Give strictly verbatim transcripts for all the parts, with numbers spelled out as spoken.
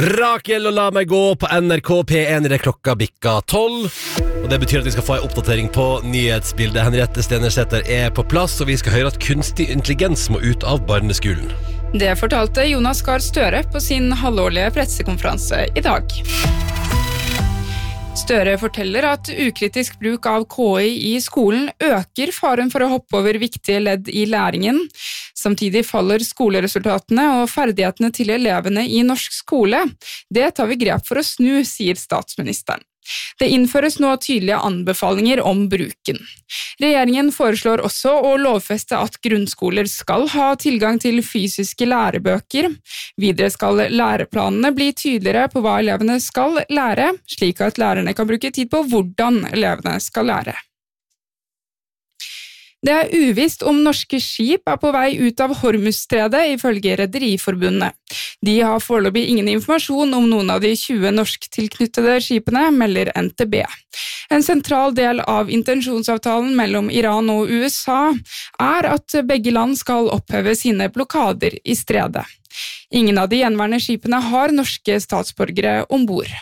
Rakel og La meg gå på N R K P en i det klokka bikka tolv. Og det betyr at vi skal få en oppdatering på nyhetsbildet. Henriette Stenersæter er på plass, og vi skal høre at kunstig intelligens må ut av barneskolen. Det fortalte Jonas Gahr Støre på sin halvårlige pressekonferanse i dag. Støre forteller at ukritisk bruk av K I i skolen øker faren for å hoppe over viktige ledd i læringen. Samtidig faller skoleresultatene og ferdighetene til elevene i norsk skole. Det tar vi grep for å snu, sier statsministeren. Det innføres nå tydelige anbefalinger om bruken. Regjeringen foreslår også å lovfeste at grunnskoler skal ha tilgang til fysiske lærebøker. Videre skal læreplanene bli tydeligere på hva elevene skal lære, slik at lærerne kan bruke tid på hvordan elevene skal lære. Det er uvisst om norske skip er på vei ut av Hormuzstredet, ifølge Rederiforbundet. De har foreløpig ingen informasjon om noen av de tjue norsktilknyttede skipene, melder N T B. En sentral del av intensjonsavtalen mellom Iran og U S A er at begge land skal oppheve sine blokader i stredet. Ingen av de gjenværende skipene har norske statsborgere ombord.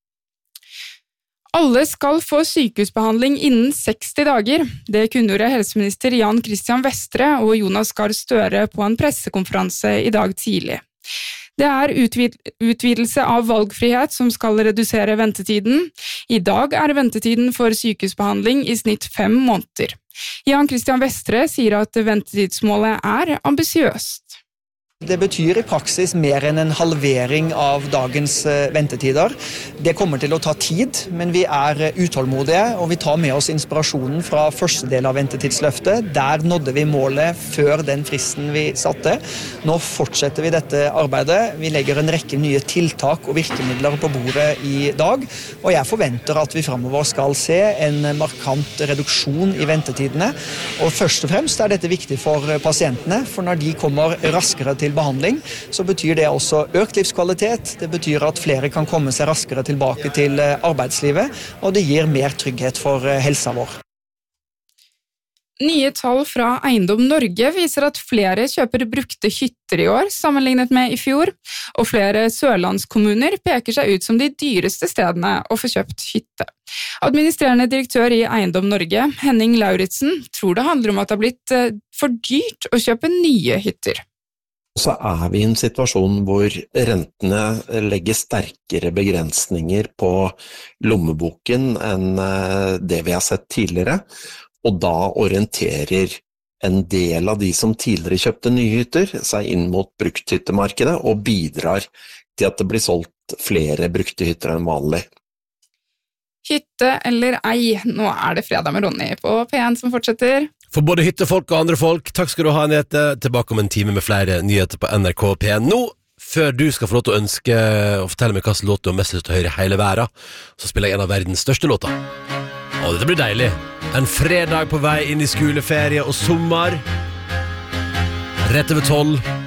Alle skal få sykehusbehandling innen seksti dager. Det kunngjorde helseminister Jan Christian Vestre og Jonas Gahr Støre på en pressekonferanse i dag tidlig. Det er utvid- utvidelse av valgfrihet som skal redusere ventetiden. I dag er ventetiden for sykehusbehandling i snitt fem måneder. Jan Christian Vestre sier at ventetidsmålet er ambisiøst. Det betyr i praksis mer enn en halvering av dagens ventetider. Det kommer til å ta tid, men vi er utålmodige, og vi tar med oss inspirasjonen fra første del av ventetidsløftet. Der nådde vi målet før den fristen vi satte. Nå fortsetter vi dette arbeidet. Vi legger en rekke nye tiltak og virkemidler på bordet i dag, og jeg forventer at vi fremover skal se en markant reduksjon i ventetidene. Og først og fremst er dette viktig for pasientene, for når de kommer raskere til behandling, så betyr det også økt livskvalitet. Det betyr at flere kan komme seg raskere tilbake til arbeidslivet, og det gir mer trygghet for helsa vår. Nye tall fra Eiendom Norge viser at flere kjøper brukte hytter i år, sammenlignet med i fjor, og flere sørlandskommuner peker seg ut som de dyreste stedene å få kjøpt hytte. Administrerende direktør i Eiendom Norge, Henning Lauritsen, tror det handler om at det har blitt for dyrt å kjøpe nye hytter. Så er vi i en situasjon hvor rentene legger sterkere begrensninger på lommeboken enn det vi har sett tidligere, og da orienterer en del av de som tidligere kjøpte nye hytter seg inn mot brukthyttemarkedet og bidrar til at det blir solgt flere brukte hytter enn vanlig. Hytte eller ei, nå er det fredag med Ronny på P en som fortsetter. For både hyttefolk og andre folk, takk skal du ha, Anette. Tilbake om en time med flere nyheter på N R K P en. Nå, før du skal få lov til å ønske og fortelle meg hva slags låt du har mest lyst til å høre i hele verden, så spiller jeg en av verdens største låter. Å, dette blir deilig. En fredag på vei inn i skoleferie og sommer. Rett over tolv.